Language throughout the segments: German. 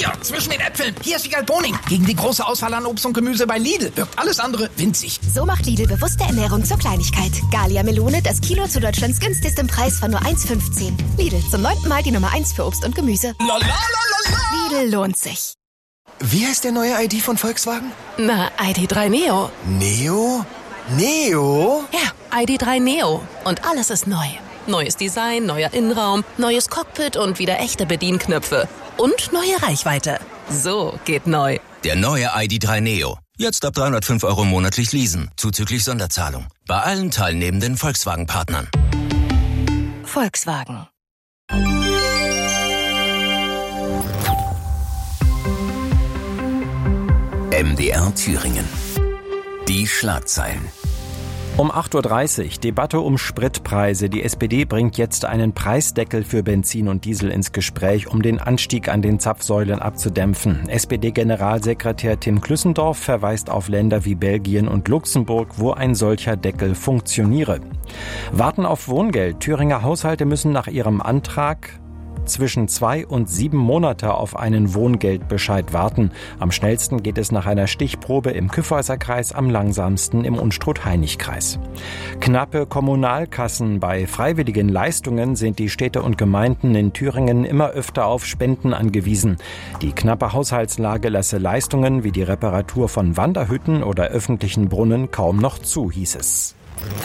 Hier, zwischen den Äpfeln. Hier ist Wiegald Boning. Gegen die große Auswahl an Obst und Gemüse bei Lidl wirkt alles andere winzig. So macht Lidl bewusste Ernährung zur Kleinigkeit. Gallia Melone, das Kilo zu Deutschlands günstigstem Preis von nur 1,15. Lidl, zum 9. Mal die Nummer 1 für Obst und Gemüse. Lidl lohnt sich. Wie heißt der neue ID von Volkswagen? Na, ID.3 Neo. Neo? Neo? Ja, ID.3 Neo. Und alles ist neu. Neues Design, neuer Innenraum, neues Cockpit und wieder echte Bedienknöpfe. Und neue Reichweite. So geht neu. Der neue ID.3 Neo. Jetzt ab 305 € monatlich leasen, zuzüglich Sonderzahlung. Bei allen teilnehmenden Volkswagen-Partnern. Volkswagen. MDR Thüringen. Die Schlagzeilen. Um 8.30 Uhr, Debatte um Spritpreise. Die SPD bringt jetzt einen Preisdeckel für Benzin und Diesel ins Gespräch, um den Anstieg an den Zapfsäulen abzudämpfen. SPD-Generalsekretär Tim Klüssendorf verweist auf Länder wie Belgien und Luxemburg, wo ein solcher Deckel funktioniere. Warten auf Wohngeld. Thüringer Haushalte müssen nach ihrem Antrag zwischen 2 und 7 Monate auf einen Wohngeldbescheid warten. Am schnellsten geht es nach einer Stichprobe im Kyffhäuserkreis, am langsamsten im Unstrut-Hainich-Kreis. Knappe Kommunalkassen. Bei freiwilligen Leistungen sind die Städte und Gemeinden in Thüringen immer öfter auf Spenden angewiesen. Die knappe Haushaltslage lasse Leistungen wie die Reparatur von Wanderhütten oder öffentlichen Brunnen kaum noch zu, hieß es.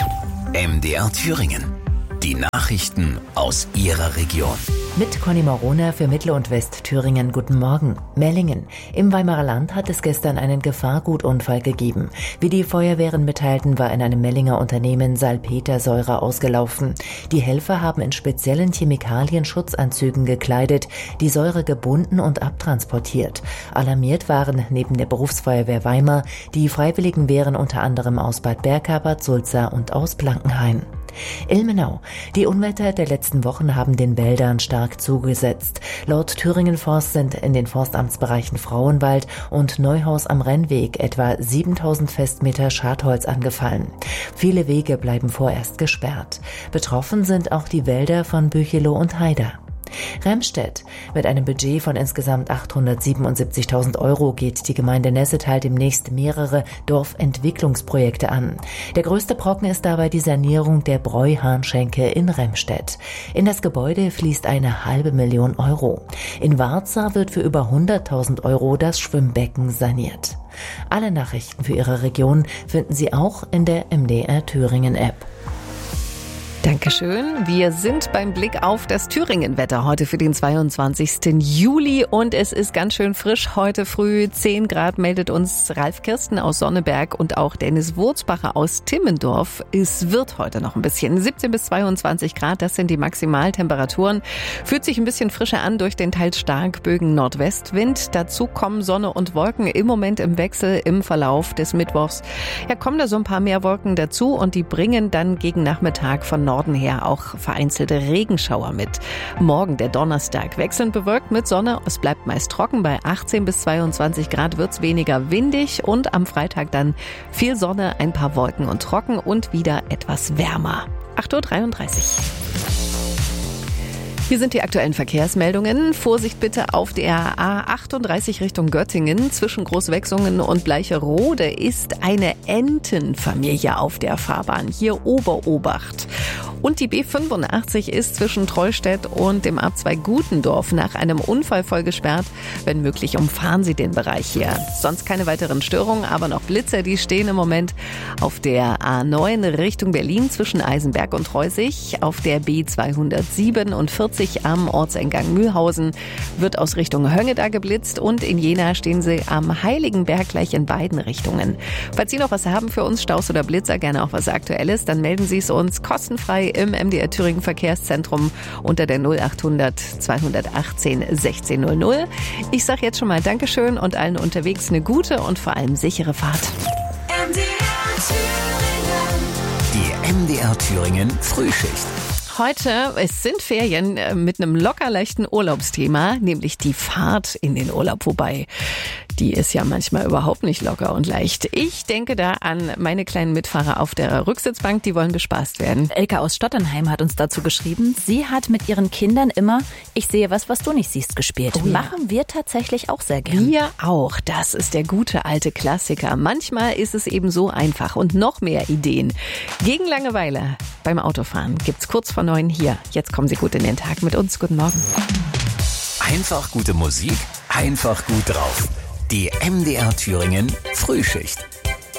MDR Thüringen. Die Nachrichten aus Ihrer Region. Mit Conny Marona für Mittel- und Westthüringen. Guten Morgen. Mellingen. Im Weimarer Land hat es gestern einen Gefahrgutunfall gegeben. Wie die Feuerwehren mitteilten, war in einem Mellinger Unternehmen Salpetersäure ausgelaufen. Die Helfer haben in speziellen Chemikalien-Schutzanzügen gekleidet, die Säure gebunden und abtransportiert. Alarmiert waren neben der Berufsfeuerwehr Weimar die Freiwilligen Wehren unter anderem aus Bad Berka, Sulza und aus Blankenhain. Ilmenau. Die Unwetter der letzten Wochen haben den Wäldern stark zugesetzt. Laut Thüringen Forst sind in den Forstamtsbereichen Frauenwald und Neuhaus am Rennweg etwa 7000 Festmeter Schadholz angefallen. Viele Wege bleiben vorerst gesperrt. Betroffen sind auch die Wälder von Büchelow und Haida. Remstedt. Mit einem Budget von insgesamt 877.000 € geht die Gemeinde Nessetal demnächst mehrere Dorfentwicklungsprojekte an. Der größte Brocken ist dabei die Sanierung der Bräuhahnschenke in Remstedt. In das Gebäude fließt 500.000 €. In Warza wird für über 100.000 € das Schwimmbecken saniert. Alle Nachrichten für Ihre Region finden Sie auch in der MDR Thüringen App. Dankeschön. Wir sind beim Blick auf das Thüringen-Wetter heute für den 22. Juli und es ist ganz schön frisch. Heute früh 10 Grad meldet uns Ralf Kirsten aus Sonneberg und auch Dennis Wurzbacher aus Timmendorf. Es wird heute noch ein bisschen 17 bis 22 Grad, das sind die Maximaltemperaturen. Fühlt sich ein bisschen frischer an durch den teils stark böigen Nordwestwind. Dazu kommen Sonne und Wolken im Moment im Wechsel im Verlauf des Mittwochs. Ja, kommen da so ein paar mehr Wolken dazu und die bringen dann gegen Nachmittag von Norden her auch vereinzelte Regenschauer mit. Morgen, der Donnerstag, wechselnd bewölkt mit Sonne. Es bleibt meist trocken. Bei 18 bis 22 Grad wird's weniger windig und am Freitag dann viel Sonne, ein paar Wolken und trocken und wieder etwas wärmer. 8.33 Uhr. Hier sind die aktuellen Verkehrsmeldungen. Vorsicht bitte auf der A38 Richtung Göttingen. Zwischen Großwechsungen und Bleicherode ist eine Entenfamilie auf der Fahrbahn. Hier Obacht. Und die B85 ist zwischen Trollstedt und dem A2 Gutendorf nach einem Unfall voll gesperrt. Wenn möglich, umfahren Sie den Bereich hier. Sonst keine weiteren Störungen, aber noch Blitzer, die stehen im Moment auf der A9 Richtung Berlin zwischen Eisenberg und Treusig. Auf der B247 am Ortseingang Mühlhausen wird aus Richtung Höngeda geblitzt und in Jena stehen Sie am Heiligenberg gleich in beiden Richtungen. Falls Sie noch was haben für uns, Staus oder Blitzer, gerne auch was Aktuelles, dann melden Sie es uns kostenfrei im MDR Thüringen Verkehrszentrum unter der 0800 218 1600. Ich sage jetzt schon mal Dankeschön und allen unterwegs eine gute und vor allem sichere Fahrt. Die MDR Thüringen Frühschicht. Heute, es sind Ferien mit einem locker leichten Urlaubsthema, nämlich die Fahrt in den Urlaub. Wobei die ist ja manchmal überhaupt nicht locker und leicht. Ich denke da an meine kleinen Mitfahrer auf der Rücksitzbank, die wollen bespaßt werden. Elke aus Stotternheim hat uns dazu geschrieben, sie hat mit ihren Kindern immer Ich sehe was du nicht siehst gespielt. Oh ja. Machen wir tatsächlich auch sehr gerne. Wir auch. Das ist der gute alte Klassiker. Manchmal ist es eben so einfach und noch mehr Ideen. Gegen Langeweile beim Autofahren gibt's kurz vor 9 hier. Jetzt kommen Sie gut in den Tag mit uns. Guten Morgen. Einfach gute Musik, einfach gut drauf. Die MDR Thüringen Frühschicht.